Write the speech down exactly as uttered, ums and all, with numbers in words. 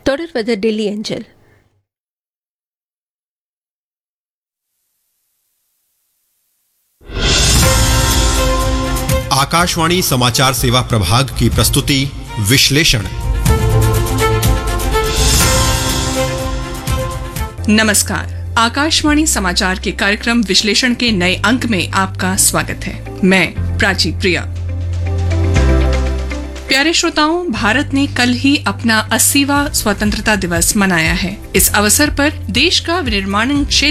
தொடர்வது டெல்லி அஞ்சல். आकाशवाणी समाचार सेवा प्रभाग की प्रस्तुति विश्लेषण. नमस्कार. आकाशवाणी समाचार के कार्यक्रम विश्लेषण के नए अंक में आपका स्वागत है. मैं प्राची प्रिया. प्यारे श्रोताओं, भारत ने कल ही अपना अस्सीवां स्वतंत्रता दिवस मनाया है. इस अवसर पर देश का विनिर्माण क्षेत्र